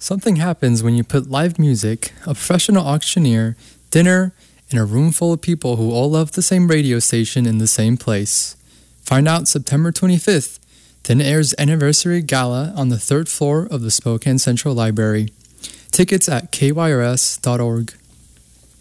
Something happens when you put live music, a professional auctioneer, dinner, and a room full of people who all love the same radio station in the same place. Find out September 25th, Thin Air's anniversary gala on the third floor of the Spokane Central Library. Tickets at kyrs.org.